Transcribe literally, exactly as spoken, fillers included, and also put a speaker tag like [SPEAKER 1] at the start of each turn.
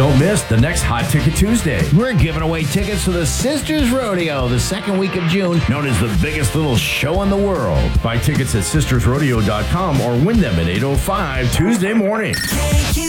[SPEAKER 1] Don't miss the next Hot Ticket Tuesday.
[SPEAKER 2] We're giving away tickets to the Sisters Rodeo the second week of June,
[SPEAKER 1] Known as the biggest little show in the world. Buy tickets at sisters rodeo dot com or win them at eight oh five Tuesday morning.